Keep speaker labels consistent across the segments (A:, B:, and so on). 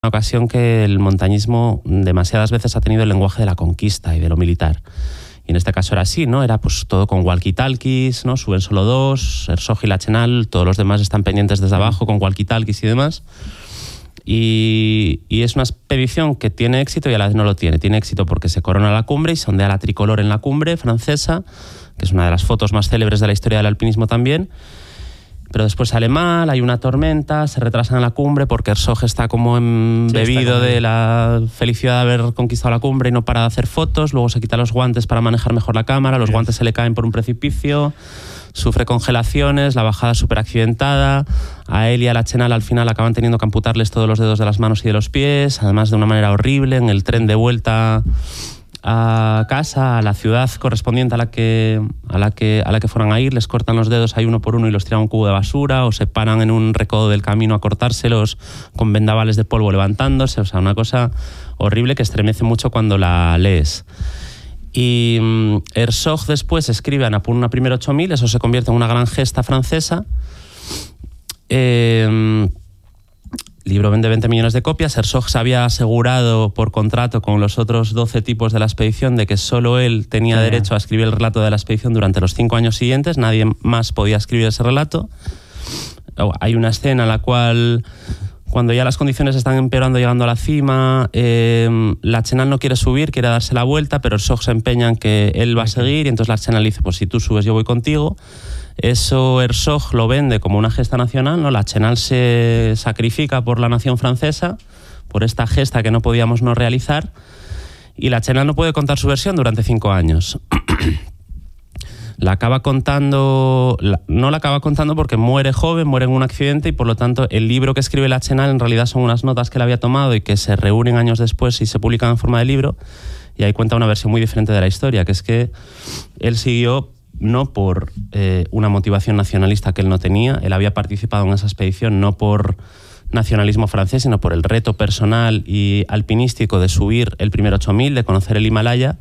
A: ocasión que el montañismo demasiadas veces ha tenido el lenguaje de la conquista y de lo militar. Y en este caso era así, ¿no? Era pues todo con walkie-talkies, ¿no? Suben solo dos, Erzog y Lachenal, todos los demás están pendientes desde abajo con walkie-talkies y demás. Y es una expedición que tiene éxito y a la vez no lo tiene. Tiene éxito porque se corona la cumbre y se ondea la tricolor en la cumbre francesa, que es una de las fotos más célebres de la historia del alpinismo también. Pero después sale mal, hay una tormenta, se retrasan en la cumbre porque Erzog está como embebido de la felicidad de haber conquistado la cumbre y no para de hacer fotos. Luego se quita los guantes para manejar mejor la cámara, los guantes se le caen por un precipicio, sufre congelaciones, la bajada es súper accidentada. A él y a Lachenal al final acaban teniendo que amputarles todos los dedos de las manos y de los pies, además de una manera horrible, en el tren de vuelta a casa, a la ciudad correspondiente a la que fueran a ir, les cortan los dedos ahí uno por uno y los tiran a un cubo de basura, o se paran en un recodo del camino a cortárselos con vendavales de polvo levantándose. O sea, una cosa horrible que estremece mucho cuando la lees. Y Erzog después escribe Annapurna I 8000, eso se convierte en una gran gesta francesa. Libro vende 20 millones de copias. Erzog se había asegurado por contrato con los otros 12 tipos de la expedición de que solo él tenía derecho a escribir el relato de la expedición durante los 5 años siguientes. Nadie más podía escribir ese relato. Hay una escena en la cual, cuando ya las condiciones están empeorando llegando a la cima, Lachenal no quiere subir, quiere darse la vuelta, pero Erzog se empeña en que él va a seguir, y entonces Lachenal dice, pues si tú subes yo voy contigo. Eso Erzog lo vende como una gesta nacional, ¿no? Lachenal se sacrifica por la nación francesa, por esta gesta que no podíamos no realizar, y Lachenal no puede contar su versión durante 5 años. La acaba contando, no la acaba contando porque muere joven, muere en un accidente, y por lo tanto el libro que escribe Lachenal en realidad son unas notas que él había tomado y que se reúnen años después y se publican en forma de libro, y ahí cuenta una versión muy diferente de la historia, que es que él siguió no por una motivación nacionalista que él no tenía. Él había participado en esa expedición no por nacionalismo francés, sino por el reto personal y alpinístico de subir el primer 8000, de conocer el Himalaya.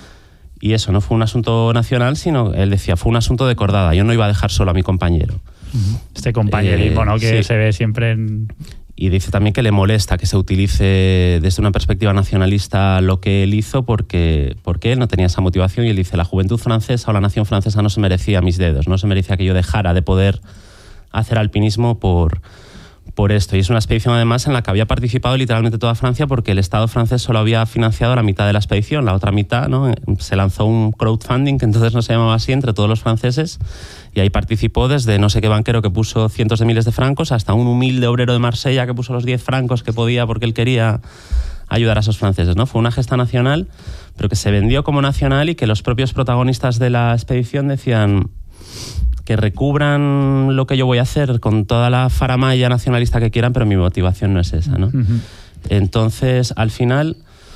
A: Y eso no fue un asunto nacional, sino, él decía, fue un asunto de cordada. Yo no iba a dejar solo a mi compañero.
B: Este compañerismo, ¿no? Que sí se ve siempre en...
A: Y dice también que le molesta que se utilice desde una perspectiva nacionalista lo que él hizo porque él no tenía esa motivación, y él dice, la juventud francesa o la nación francesa no se merecía mis dedos, no se merecía que yo dejara de poder hacer alpinismo por esto. Y es una expedición además en la que había participado literalmente toda Francia, porque el Estado francés solo había financiado la mitad de la expedición, la otra mitad, ¿no? Se lanzó un crowdfunding, que entonces no se llamaba así, entre todos los franceses, y ahí participó desde no sé qué banquero que puso cientos de miles de francos hasta un humilde obrero de Marsella que puso los 10 francos que podía porque él quería ayudar a esos franceses, ¿no? Fue una gesta nacional, pero que se vendió como nacional, y que los propios protagonistas de la expedición decían que recubran lo que yo voy a hacer con toda la faramalla nacionalista que quieran, pero mi motivación no es esa, ¿no? Entonces, al final,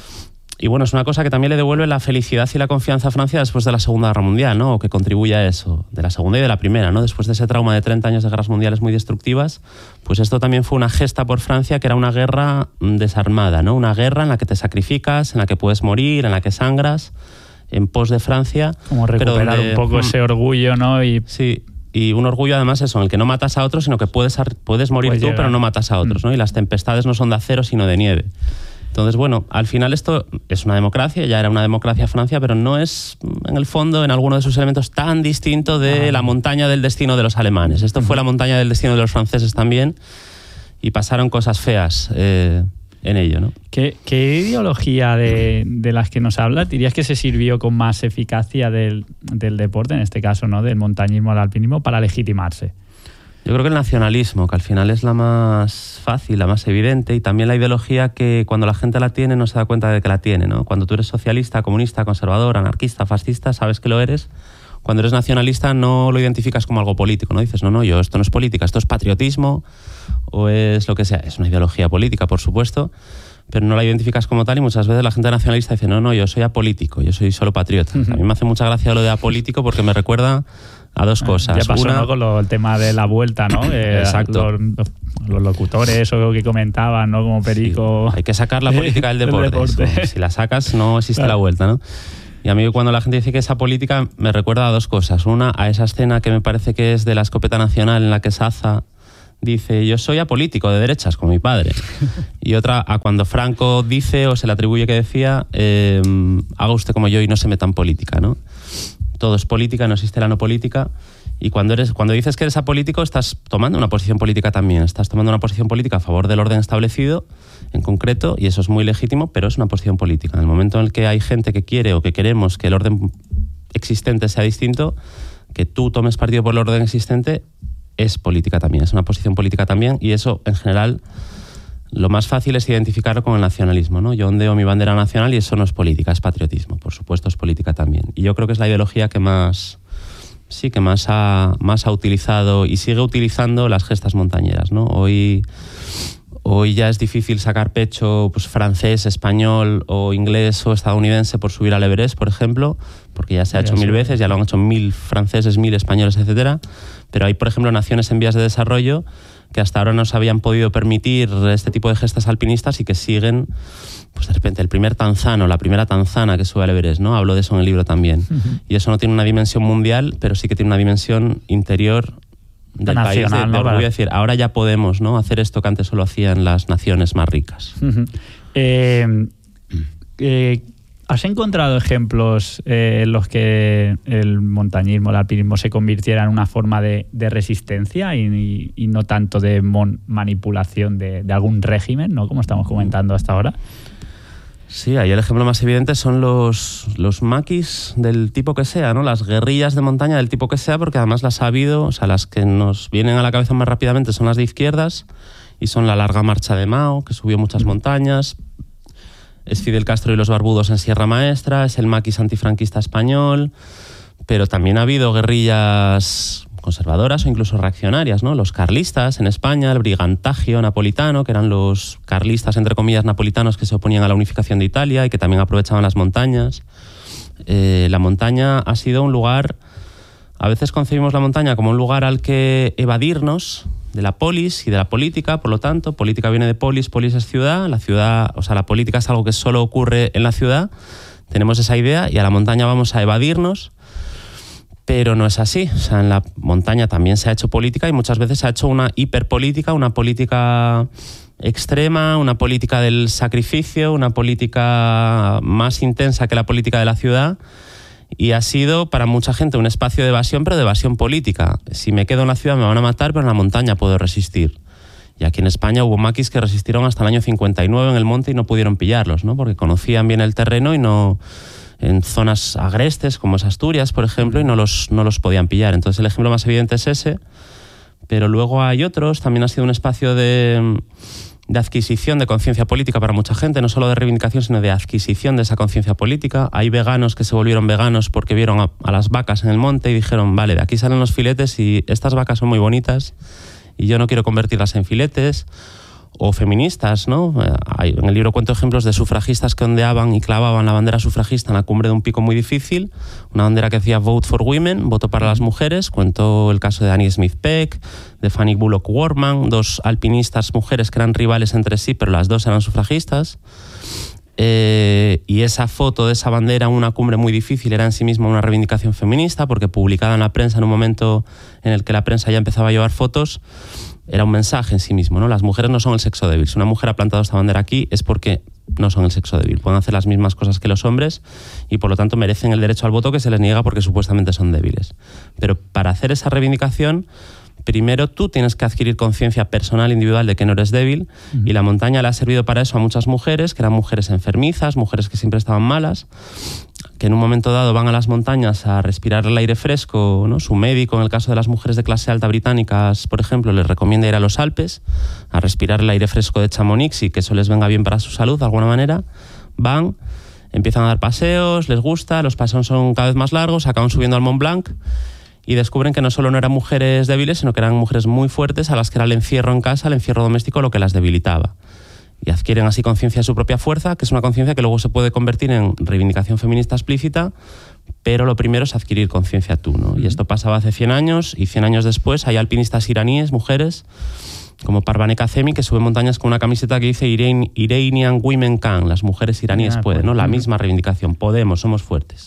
A: y bueno, es una cosa que también le devuelve la felicidad y la confianza a Francia después de la Segunda Guerra Mundial, ¿no? O que contribuye a eso, de la Segunda y de la Primera, ¿no? Después de ese trauma de 30 años de guerras mundiales muy destructivas, pues esto también fue una gesta por Francia, que era una guerra desarmada, ¿no? Una guerra en la que te sacrificas, en la que puedes morir, en la que sangras, en pos de Francia.
B: Como recuperar un poco ese orgullo, ¿no?
A: Sí, y un orgullo además eso, en el que no matas a otros, sino que puedes morir tú, pero no matas a otros, ¿no? Y las tempestades no son de acero, sino de nieve. Entonces, bueno, al final esto es una democracia, ya era una democracia Francia, pero no es, en el fondo, en alguno de sus elementos, tan distinto de la montaña del destino de los alemanes. Esto fue la montaña del destino de los franceses también, y pasaron cosas feas en ello, ¿no?
B: ¿Qué ideología de las que nos hablas dirías que se sirvió con más eficacia del deporte, en este caso, ¿no? Del montañismo al alpinismo, para legitimarse?
A: Yo creo que el nacionalismo, que al final es la más fácil, la más evidente, y también la ideología que cuando la gente la tiene no se da cuenta de que la tiene, ¿no? Cuando tú eres socialista, comunista, conservador, anarquista, fascista, sabes que lo eres. Cuando eres nacionalista no lo identificas como algo político, ¿no? Dices, no, esto no es política, esto es patriotismo, o es lo que sea. Es una ideología política, por supuesto, pero no la identificas como tal, y muchas veces la gente nacionalista dice, no, yo soy apolítico, yo soy solo patriota. A mí me hace mucha gracia lo de apolítico porque me recuerda a dos cosas.
B: Ya pasó, ¿no? Con el tema de la vuelta, ¿no?
A: Exacto.
B: Los locutores o que comentaban, ¿no? Como Perico.
A: Sí, hay que sacar la política del deporte. Si la sacas, no existe la vuelta, ¿no? Y a mí cuando la gente dice que esa política me recuerda a dos cosas. Una, a esa escena que me parece que es de la escopeta nacional en la que Saza dice: yo soy apolítico, de derechas, como mi padre. Y otra a cuando Franco dice o se le atribuye que decía: haga usted como yo y no se meta en política, ¿no? Todo es política, no existe la no política. Y cuando dices que eres apolítico, estás tomando una posición política también. Estás tomando una posición política a favor del orden establecido, en concreto, y eso es muy legítimo, pero es una posición política. En el momento en el que hay gente que quiere o que queremos que el orden existente sea distinto, que tú tomes partido por el orden existente, es política también, es una posición política también, y eso, en general, lo más fácil es identificarlo con el nacionalismo, ¿no? Yo ondeo mi bandera nacional y eso no es política, es patriotismo. Por supuesto, es política también. Y yo creo que es la ideología que más ha utilizado y sigue utilizando las gestas montañeras, ¿no? Hoy ya es difícil sacar pecho, pues, francés, español o inglés o estadounidense por subir al Everest, por ejemplo, porque ya se ha hecho 1000 veces, ya lo han hecho 1000 franceses, 1000 españoles, etcétera. Pero hay, por ejemplo, naciones en vías de desarrollo que hasta ahora no se habían podido permitir este tipo de gestas alpinistas y que siguen, pues de repente, el primer tanzano, la primera tanzana que sube al Everest, ¿no? Hablo de eso en el libro también. Y eso no tiene una dimensión mundial, pero sí que tiene una dimensión interior del país, de orgullo, decir, ahora ya podemos, ¿no?, hacer esto que antes solo hacían las naciones más ricas.
B: ¿Has encontrado ejemplos en los que el montañismo, el alpinismo se convirtiera en una forma de resistencia y no tanto de manipulación de algún régimen, ¿no?, como estamos comentando hasta ahora?
A: Sí, ahí el ejemplo más evidente son los maquis del tipo que sea, ¿no? Las guerrillas de montaña del tipo que sea, porque además las ha habido, o sea, las que nos vienen a la cabeza más rápidamente son las de izquierdas y son la larga marcha de Mao, que subió muchas montañas, es Fidel Castro y los barbudos en Sierra Maestra, es el maquis antifranquista español, pero también ha habido guerrillas conservadoras o incluso reaccionarias, ¿no? Los carlistas en España, el brigantagio napolitano, que eran los carlistas, entre comillas, napolitanos que se oponían a la unificación de Italia y que también aprovechaban las montañas. La montaña ha sido un lugar, a veces concebimos la montaña como un lugar al que evadirnos de la polis y de la política, por lo tanto, política viene de polis, polis es ciudad, o sea, la política es algo que solo ocurre en la ciudad, tenemos esa idea y a la montaña vamos a evadirnos. Pero no es así. O sea, en la montaña también se ha hecho política y muchas veces se ha hecho una hiperpolítica, una política extrema, una política del sacrificio, una política más intensa que la política de la ciudad, y ha sido para mucha gente un espacio de evasión, pero de evasión política. Si me quedo en la ciudad me van a matar, pero en la montaña puedo resistir. Y aquí en España hubo maquis que resistieron hasta el año 59 en el monte y no pudieron pillarlos, ¿no? Porque conocían bien el terreno y no, en zonas agrestes como es Asturias, por ejemplo, y no los podían pillar. Entonces el ejemplo más evidente es ese, pero luego hay otros. También ha sido un espacio de adquisición de conciencia política para mucha gente, no solo de reivindicación, sino de adquisición de esa conciencia política. Hay veganos que se volvieron veganos porque vieron a las vacas en el monte y dijeron, vale, de aquí salen los filetes y estas vacas son muy bonitas y yo no quiero convertirlas en filetes. O feministas, ¿no? En el libro cuento ejemplos de sufragistas que ondeaban y clavaban la bandera sufragista en la cumbre de un pico muy difícil, una bandera que decía Vote for Women, voto para las mujeres. Cuento el caso de Annie Smith Peck, de Fanny Bullock Workman, dos alpinistas mujeres que eran rivales entre sí, pero las dos eran sufragistas. Y esa foto de esa bandera en una cumbre muy difícil era en sí misma una reivindicación feminista, porque publicada en la prensa en un momento en el que la prensa ya empezaba a llevar fotos, era un mensaje en sí mismo, ¿no? Las mujeres no son el sexo débil. Si una mujer ha plantado esta bandera aquí es porque no son el sexo débil. Pueden hacer las mismas cosas que los hombres y por lo tanto merecen el derecho al voto que se les niega porque supuestamente son débiles. Pero para hacer esa reivindicación, primero tú tienes que adquirir conciencia personal, individual, de que no eres débil, y la montaña le ha servido para eso a muchas mujeres, que eran mujeres enfermizas, mujeres que siempre estaban malas, que en un momento dado van a las montañas a respirar el aire fresco, ¿no? Su médico, en el caso de las mujeres de clase alta británicas, por ejemplo, les recomienda ir a los Alpes a respirar el aire fresco de Chamonix y que eso les venga bien para su salud de alguna manera. Van, empiezan a dar paseos, les gusta, los paseos son cada vez más largos, acaban subiendo al Mont Blanc y descubren que no solo no eran mujeres débiles, sino que eran mujeres muy fuertes a las que era el encierro en casa, el encierro doméstico, lo que las debilitaba. Y adquieren así conciencia de su propia fuerza, que es una conciencia que luego se puede convertir en reivindicación feminista explícita, pero lo primero es adquirir conciencia tú, ¿no? Y esto pasaba hace 100 años, y 100 años después hay alpinistas iraníes, mujeres, como Parvane Kazemi, que suben montañas con una camiseta que dice Iranian Women Can, las mujeres iraníes pueden, ¿no? La misma reivindicación, podemos, somos fuertes.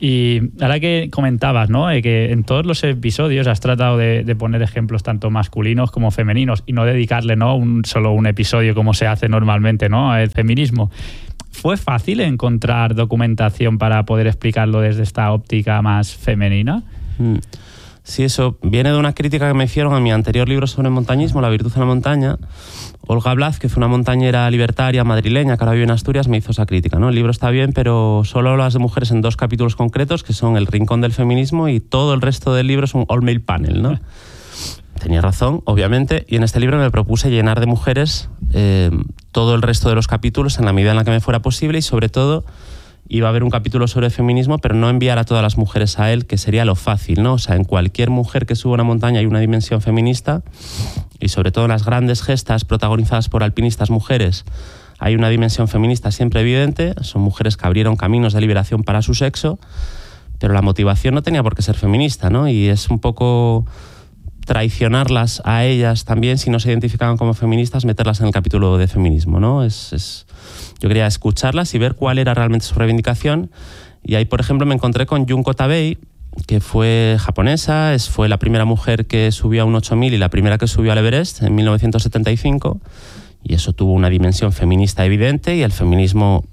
B: Y ahora que comentabas, ¿no? Que en todos los episodios has tratado de poner ejemplos tanto masculinos como femeninos y no dedicarle, ¿no? solo un episodio como se hace normalmente, ¿no? Al feminismo. ¿Fue fácil encontrar documentación para poder explicarlo desde esta óptica más femenina?
A: Sí, eso viene de una crítica que me hicieron a mi anterior libro sobre montañismo, La virtud en la montaña. Olga Blaz, que fue una montañera libertaria madrileña que ahora vive en Asturias, me hizo esa crítica, ¿no? El libro está bien, pero solo hablas de mujeres en 2 capítulos concretos, que son El rincón del feminismo, y todo el resto del libro es un all-male panel, ¿no? Tenía razón, obviamente, y en este libro me propuse llenar de mujeres todo el resto de los capítulos en la medida en la que me fuera posible, y sobre todo iba a haber un capítulo sobre feminismo, pero no enviar a todas las mujeres a él, que sería lo fácil, ¿no? O sea, en cualquier mujer que suba una montaña hay una dimensión feminista, y sobre todo en las grandes gestas protagonizadas por alpinistas mujeres hay una dimensión feminista siempre evidente. Son mujeres que abrieron caminos de liberación para su sexo, pero la motivación no tenía por qué ser feminista, ¿no? Y es un poco traicionarlas a ellas también, si no se identificaban como feministas, meterlas en el capítulo de feminismo, ¿no? Yo quería escucharlas y ver cuál era realmente su reivindicación, y ahí, por ejemplo, me encontré con Junko Tabei, que fue japonesa, fue la primera mujer que subió a un 8000 y la primera que subió al Everest en 1975, y eso tuvo una dimensión feminista evidente, y el feminismo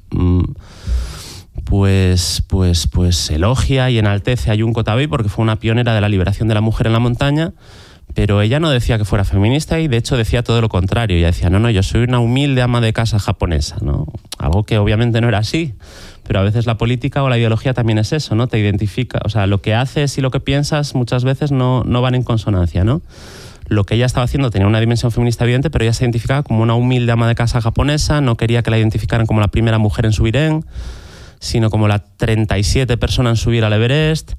A: pues elogia y enaltece a Junko Tabei porque fue una pionera de la liberación de la mujer en la montaña. Pero ella no decía que fuera feminista, y de hecho decía todo lo contrario. Ella decía, no, yo soy una humilde ama de casa japonesa, ¿no? Algo que obviamente no era así, pero a veces la política o la ideología también es eso, ¿no? Te identifica, o sea, lo que haces y lo que piensas muchas veces no van en consonancia, ¿no? Lo que ella estaba haciendo tenía una dimensión feminista evidente, pero ella se identificaba como una humilde ama de casa japonesa, no quería que la identificaran como la primera mujer en subir sino como la 37 persona en subir al Everest.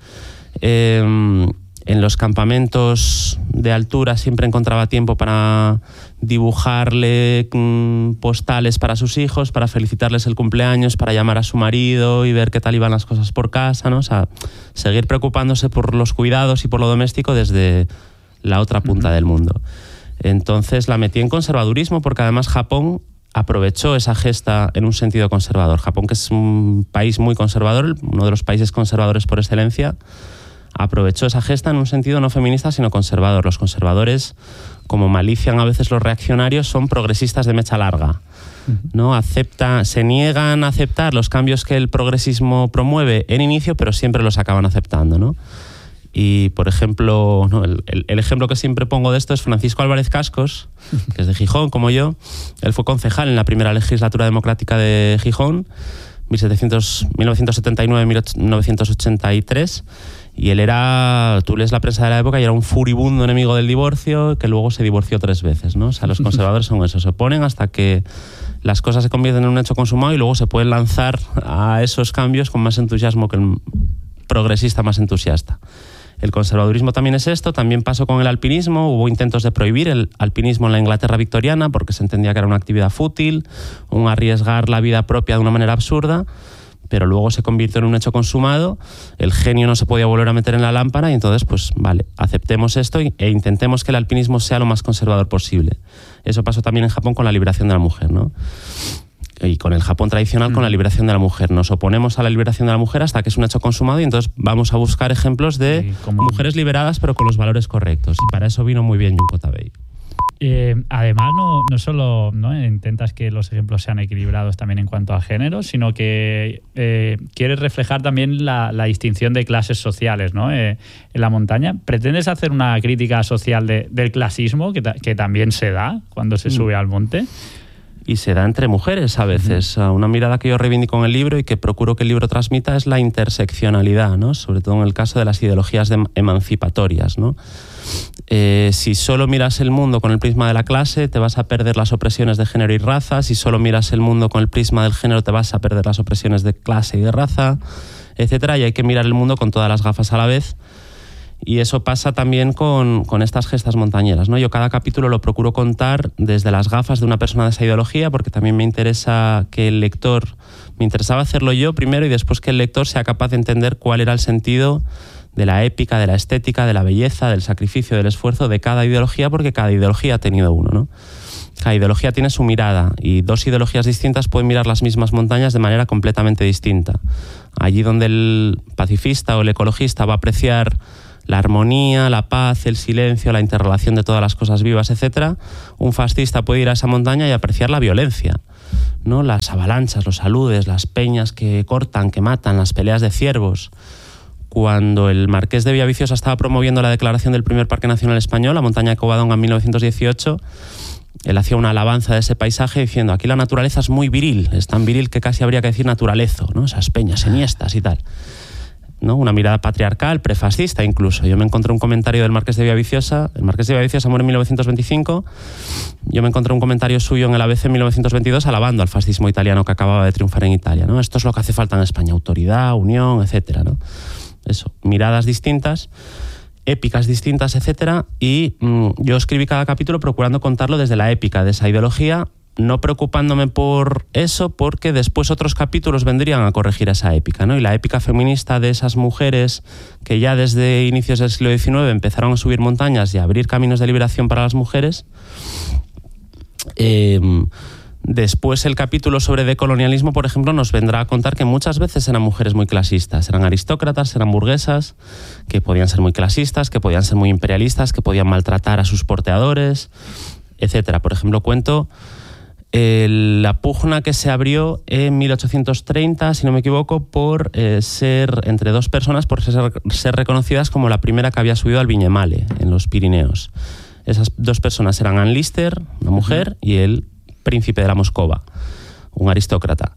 A: En los campamentos de altura siempre encontraba tiempo para dibujarle postales para sus hijos, para felicitarles el cumpleaños, para llamar a su marido y ver qué tal iban las cosas por casa, ¿no? O sea, seguir preocupándose por los cuidados y por lo doméstico desde la otra punta del mundo. Entonces la metí en conservadurismo porque además Japón aprovechó esa gesta en un sentido conservador. Japón, que es un país muy conservador, uno de los países conservadores por excelencia, aprovechó esa gesta en un sentido no feminista sino conservador. Los conservadores, como malician a veces los reaccionarios, son progresistas de mecha larga, ¿no? Se niegan a aceptar los cambios que el progresismo promueve en inicio, pero siempre los acaban aceptando, ¿no? Y, por ejemplo, ¿no? el ejemplo que siempre pongo de esto es Francisco Álvarez Cascos, que es de Gijón, como yo. Él fue concejal en la primera legislatura democrática de Gijón, 1979-1983, y él tú lees la prensa de la época y era un furibundo enemigo del divorcio, que luego se divorció 3 veces, ¿no? O sea, los conservadores son eso, se oponen hasta que las cosas se convierten en un hecho consumado y luego se pueden lanzar a esos cambios con más entusiasmo que el progresista más entusiasta. El conservadurismo también es esto, también pasó con el alpinismo. Hubo intentos de prohibir el alpinismo en la Inglaterra victoriana porque se entendía que era una actividad fútil, un arriesgar la vida propia de una manera absurda, pero luego se convirtió en un hecho consumado, el genio no se podía volver a meter en la lámpara, y entonces, pues vale, aceptemos esto e intentemos que el alpinismo sea lo más conservador posible. Eso pasó también en Japón con la liberación de la mujer, ¿no? Y con el Japón tradicional, con la liberación de la mujer. Nos oponemos a la liberación de la mujer hasta que es un hecho consumado, y entonces vamos a buscar ejemplos de mujeres liberadas pero con los valores correctos. Y para eso vino muy bien Junko Tabei.
B: Además, no solo intentas que los ejemplos sean equilibrados también en cuanto a género, sino que quieres reflejar también la distinción de clases sociales, ¿no? En la montaña. ¿Pretendes hacer una crítica social del clasismo que también se da cuando se sube al monte?
A: Y se da entre mujeres a veces. Una mirada que yo reivindico en el libro y que procuro que el libro transmita es la interseccionalidad, ¿no? Sobre todo en el caso de las ideologías emancipatorias, ¿no? Si solo miras el mundo con el prisma de la clase, te vas a perder las opresiones de género y raza. Si solo miras el mundo con el prisma del género, te vas a perder las opresiones de clase y de raza, etcétera. Y hay que mirar el mundo con todas las gafas a la vez. Y eso pasa también con estas gestas montañeras, ¿no? Yo cada capítulo lo procuro contar desde las gafas de una persona de esa ideología, porque también me interesa que el lector... Me interesaba hacerlo yo primero y después que el lector sea capaz de entender cuál era el sentido de la épica, de la estética, de la belleza, del sacrificio, del esfuerzo de cada ideología, porque cada ideología ha tenido uno, ¿no? Cada ideología tiene su mirada y dos ideologías distintas pueden mirar las mismas montañas de manera completamente distinta. Allí donde el pacifista o el ecologista va a apreciar la armonía, la paz, el silencio, la interrelación de todas las cosas vivas, etc., un fascista puede ir a esa montaña y apreciar la violencia, ¿no? Las avalanchas, los aludes, las peñas que cortan, que matan, las peleas de ciervos. Cuando el marqués de Villaviciosa estaba promoviendo la declaración del primer Parque Nacional Español, la montaña de Covadonga, en 1918, él hacía una alabanza de ese paisaje diciendo: aquí la naturaleza es muy viril, es tan viril que casi habría que decir naturalezo, ¿no? Esas peñas enhiestas y tal, ¿no? Una mirada patriarcal, prefascista incluso. Yo me encontré un comentario del marqués de Villaviciosa. El marqués de Villaviciosa muere en 1925. Yo me encontré un comentario suyo en el ABC en 1922 alabando al fascismo italiano que acababa de triunfar en Italia, ¿no? Esto es lo que hace falta en España: autoridad, unión, etcétera, ¿no? Eso, miradas distintas, épicas distintas, etcétera, y yo escribí cada capítulo procurando contarlo desde la épica de esa ideología, no preocupándome por eso, porque después otros capítulos vendrían a corregir esa épica, ¿no? Y la épica feminista de esas mujeres que ya desde inicios del siglo XIX empezaron a subir montañas y a abrir caminos de liberación para las mujeres. Después el capítulo sobre decolonialismo, por ejemplo, nos vendrá a contar que muchas veces eran mujeres muy clasistas, eran aristócratas, eran burguesas, que podían ser muy clasistas, que podían ser muy imperialistas, que podían maltratar a sus porteadores, etcétera. Por ejemplo, cuento la pugna que se abrió en 1830, si no me equivoco, por ser entre dos personas, por ser reconocidas como la primera que había subido al Viñemale, en los Pirineos. Esas dos personas eran Anne Lister, una mujer, y el príncipe de la Moscova, un aristócrata.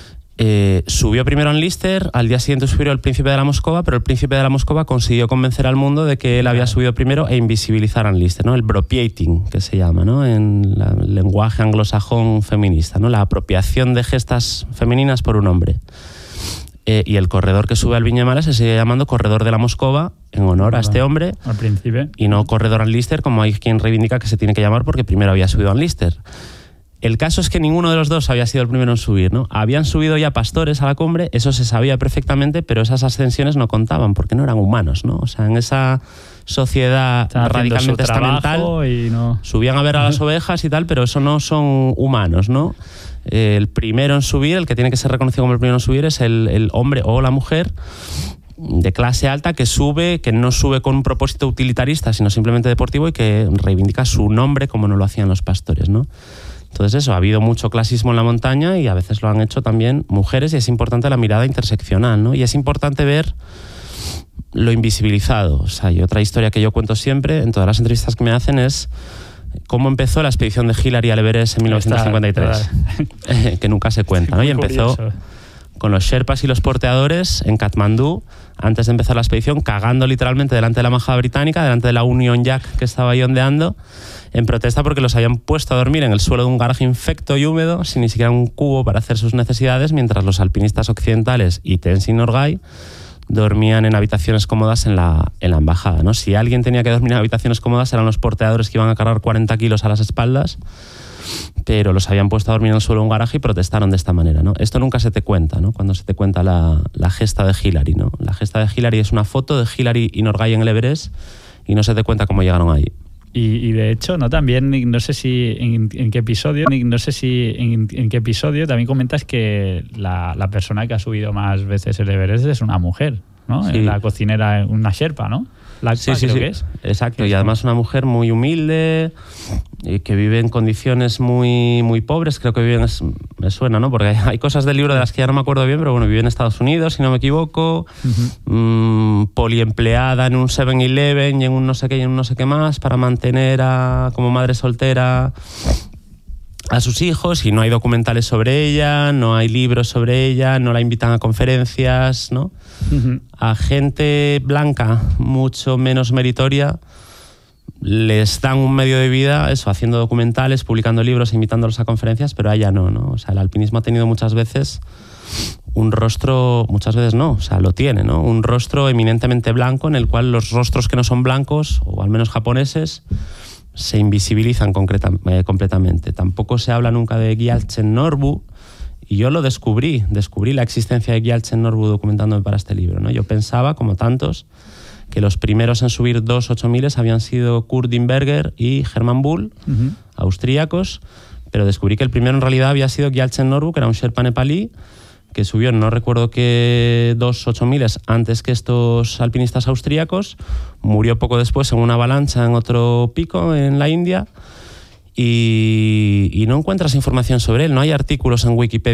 A: Subió primero Anne Lister, al día siguiente subió el príncipe de la Moscova, pero el príncipe de la Moscova consiguió convencer al mundo de que él había subido primero e invisibilizar a Anne Lister, ¿no? El bropiating, que se llama, ¿no? En el lenguaje anglosajón feminista, ¿no? La apropiación de gestas femeninas por un hombre. Y el corredor que sube al Viñemale se sigue llamando corredor de la Moscova en honor a este hombre,
B: al príncipe,
A: y no corredor Anne Lister, como hay quien reivindica que se tiene que llamar porque primero había subido Anne Lister. El caso es que ninguno de los dos había sido el primero en subir, ¿no? Habían subido ya pastores a la cumbre, eso se sabía perfectamente, pero esas ascensiones no contaban porque no eran humanos, ¿no? O sea, en esa sociedad radicalmente estamental subían a ver a las ovejas y tal, pero eso no son humanos, ¿no? El primero en subir, el que tiene que ser reconocido como el primero en subir, es el hombre o la mujer de clase alta que sube, que no sube con un propósito utilitarista, sino simplemente deportivo, y que reivindica su nombre como no lo hacían los pastores, ¿no? Entonces eso, ha habido mucho clasismo en la montaña y a veces lo han hecho también mujeres, y es importante la mirada interseccional, ¿no? Y es importante ver lo invisibilizado. O sea, y otra historia que yo cuento siempre en todas las entrevistas que me hacen es cómo empezó la expedición de Hillary al Everest en 1953, que nunca se cuenta, ¿no? Y empezó con los sherpas y los porteadores en Katmandú, antes de empezar la expedición, cagando literalmente delante de la embajada británica, delante de la Union Jack que estaba ahí ondeando, en protesta porque los habían puesto a dormir en el suelo de un garaje infecto y húmedo, sin ni siquiera un cubo para hacer sus necesidades, mientras los alpinistas occidentales y Tenzin Norgay dormían en habitaciones cómodas en la embajada, ¿no? Si alguien tenía que dormir en habitaciones cómodas eran los porteadores que iban a cargar 40 kilos a las espaldas, pero los habían puesto a dormir en el suelo de un garaje y protestaron de esta manera, ¿no? Esto nunca se te cuenta, ¿no? Cuando se te cuenta la gesta de Hillary, ¿no? La gesta de Hillary es una foto de Hillary y Norgay en el Everest y no se te cuenta cómo llegaron ahí.
B: Y de hecho, ¿no? También, no sé si en qué episodio, también comentas que la persona que ha subido más veces el Everest es una mujer, ¿no?
A: Sí.
B: La cocinera, una sherpa, ¿no?
A: Sí, que es. Exacto, y además una mujer muy humilde, que vive en condiciones muy, muy pobres, creo que vive me suena, ¿no? Porque hay cosas del libro de las que ya no me acuerdo bien, pero bueno, vive en Estados Unidos, si no me equivoco, poliempleada en un 7-Eleven y en un no sé qué y en un no sé qué más, para mantener como madre soltera a sus hijos, y no hay documentales sobre ella, no hay libros sobre ella, no la invitan a conferencias, ¿no? A gente blanca mucho menos meritoria les dan un medio de vida, eso, haciendo documentales, publicando libros, invitándolos a conferencias, pero a ella no, ¿no? O sea, el alpinismo ha tenido muchas veces un rostro, muchas veces no, o sea, lo tiene, ¿no? Un rostro eminentemente blanco, en el cual los rostros que no son blancos, o al menos japoneses, se invisibilizan completamente. Tampoco se habla nunca de Gyaltsen Norbu, y yo lo descubrí la existencia de Gyaltsen Norbu documentándome para este libro, ¿no? Yo pensaba, como tantos, que los primeros en subir 2 8000 habían sido Kurt Dimberger y Hermann Bull, austríacos, pero descubrí que el primero en realidad había sido Gyaltsen Norbu, que era un Sherpa nepalí, que subió, no recuerdo qué, 2 8000 antes que estos alpinistas austríacos, murió poco después en una avalancha en otro pico en la India, y no encuentras información sobre él, no hay artículos en Wikipedia